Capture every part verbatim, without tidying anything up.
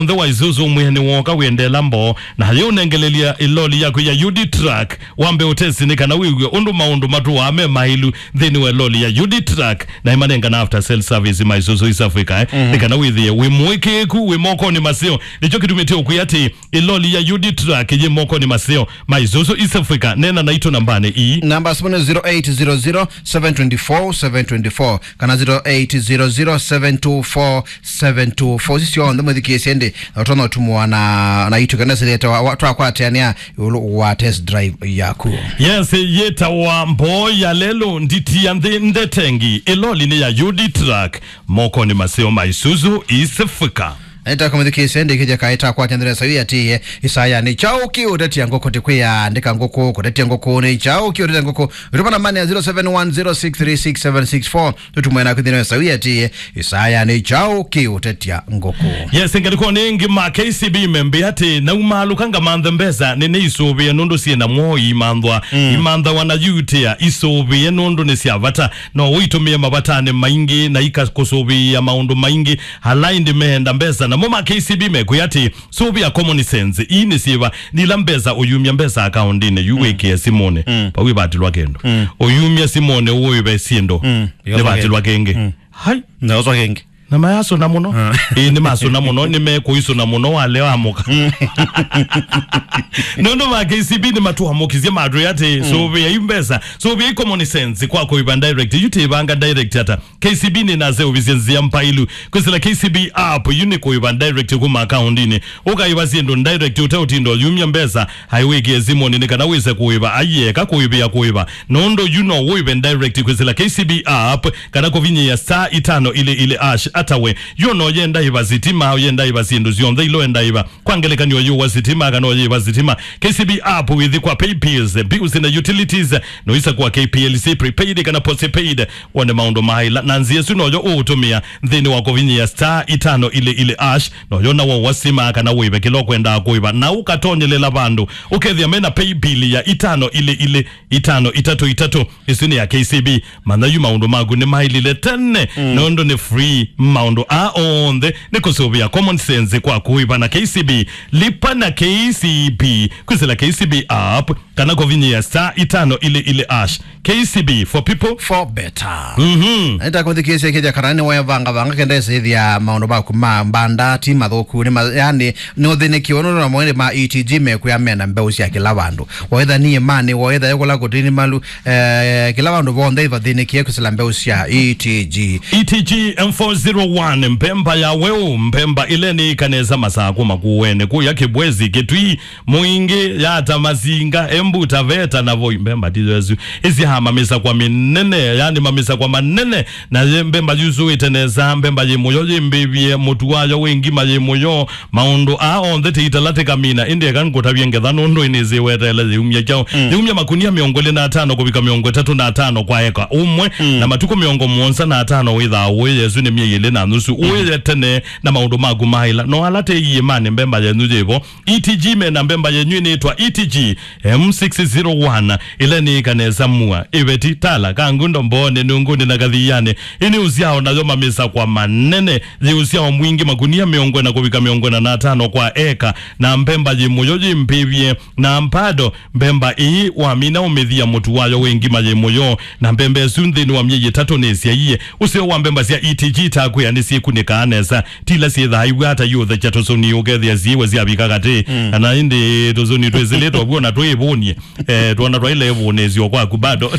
the Waizuzu mwene woka wende lambo na hayo nengelelia iloli yako ya U D track wambe utesi nikana wiwe undu maundu matu wame mailu dhini we loli ya U D track na imanenga na after sales service Maizuzu East Africa eh? mm-hmm. Nikana withi we mweke ku we moko ni maseo nicho kitumite ukuyati iloli ya U D track ye moko ni maseo Maizuzu East Africa nena na ito nambane i namba simone zero eight zero zero seven two four seven two four kana zero eight zero zero seven two four seven two four sisi yo ndo mwithiki esende Otono tumu na na itu kana seleta watu akwa tania wa test drive yako. Yes, yeta wa mboya lelo nditi ya ndetengi eloli ni ya U D track moko ni maseo Maizuzu East Africa. Ita kumudiki sende kija kaita kwa tendere sawia tiye Isaya ni chauki udeti ya ngoko tikuya andika ngoko kudeti ya ngoko ni chauki udeti ya ngoko utupana mani ya zero seven one zero six three six seven six four tutumwena kudine sawia tiye Isaya ni chauki udeti ya ngoko. Yes, ingadiko ningi ma K C B membe hati na umalu kanga mandembeza nene isobe ya nundu siye na mwo imandwa mm. Imandwa wana yute ya isobe ya nundu nisi ya vata na uitumia mabatane maingi na ika kusobe ya maundu maingi halaindi mehenda mbeza na moma K C B me kuyati sobi ya common sense ini siva nilambeza oyumya mbeza akaundine yuweke mm. Simone mm. Pawe bati lwakendo mm. Oyumya Simone uwe be siendo mm. Ne bati lwakenge mm. Hai na ozo kenge na mayaso na muno uh. E ni maso na muno ni me kuiso na muno wale wa moka no no ma K C B ni matu hamokizia madro yate mm. So be imbeza so be common sense kwa ko iban direct yute banga direct hata K C B ni naze obizenzi mpailu kusela K C B app uniko iban direct ku account ni uka ibasiendo direct utawutindo yumya mbeza highway gezimo ni kana wese kuiba ayeka kuibia kuiba nondo you know we iban direct kusela K C B app kana ko vinye ya star itano ile ile ash atawe yo no yenda iba zitima yenda iba zindu zionde ilo enda iba kwangeleka niyo yo wazitima kana yo wazitima K C B app with kwa pay bills bills in the utilities no isa kwa K P L C prepaid kana postpaid one maundo maila nanzie suno yo utumia then wako vinyi ya star itano ile ile ash no yo na wasima kana webe kilo kwenda kuiba na ukatonyelela bandu ukethia mena pay bill ya itano ile ile itano itatu itatu isini ya K C B mana yu maundo magu ni mailile tenne mm. Nondo ni free maundo a onde nikusobia common sense kwa kuiba na K C B lipa na K C B kusela K C B app kana kovinyi ya star itano ile ile ash K C B for people for better. Mhm. Ita kundi kese keja karani wa vanga vanga kenda sethi ya maundo ba kuma mbanda ti mathoku ni ma, yani no thine kiono na mwene ma E T G me ku ya mena mbeusi ya kila bandu waitha ni mani waitha yokola kutini malu eh kila bandu bonde iva thine kie kusela mbeusi ya E T G E T G M four oh one mpemba ya weu mpemba ileni kaneza masako makuwene ku yake bwezi ketui muingi ya tamazinga embu taveta na voi mpemba tizo ezi hama misa kwa minene yani mamisa kwa manene na mpemba yuzu iteneza mpemba ye moyo ye mbibie mutuwayo wengi ma ye moyo maundo a onde te italate kamina indi kan kutabienge dhanondo ineze wetele umya chao mm. Umya makunia miongole na atano kubika miongwe tatu na atano kwa eka umwe mm. Na matuko miongo mwonsa na atano witha uwe yesu ni miye na nusu uwe mm. Tene na maundo magu maila no alate iye mani mbemba ye nujevo E T G me na mbemba ye nyuni itwa E T G M six oh one ileni kaneza mua ibeti tala kangundo mbone nunguni na gathiyane ini uziao na yoma misa kwa manene zi uziao mwingi magunia miongwe na kubika miongwe na atano kwa eka na mbemba ye moyo mpivye na mpado mbemba ii wamina umethia mutu wayo wengi maye moyo na mbembe sunthi ni wamye tatu nesia iye usio wa mbemba sia E T G taku ya nisi kunika anesa tila sietha haiwa hata yothe chatosoni ugethia ziwe ziabika kati mm. Na indi tozoni tuwezileto buona tuwebonye eh, tuwana tuwaile ebonezio kwa kubado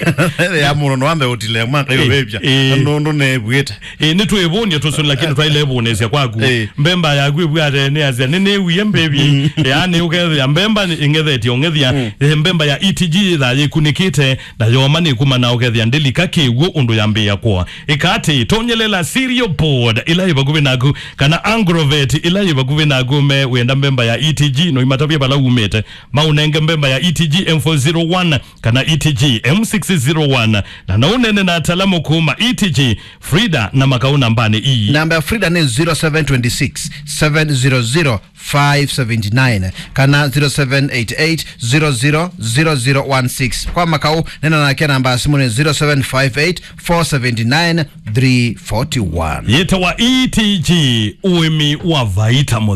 ya murono wambe utile mwaka iyo webja ndondo nebueta ni tuwebonye tozoni lakini tuwaile ebonezia kwa ku mbemba ya kuibuate ni azia nene uye mbebi yani ugethia mbemba ingetheti ongethia mbemba ya E T G tha yikunikite na yomani kuma na ugethia ndelika kiwu undu yambia kwa ikati tonyelela serial board ila ibaguwe nagu kana Angrovet ila ibaguwe nagu me wenda mbemba ya E T G no imatapia bala umete maunenge mbemba ya E T G M four oh one kana E T G M six oh one na naunene na atalamu kuma E T G Frida na makauna mbani ii namba ya Frida ni zero seven two six seven zero zero five seven nine kana zero seven eight eight zero zero zero zero one six. Kwa makao nena na kia namba simu ni zero seven five eight four seven nine three four one. Yeta wa E T G uimi wa vaita mo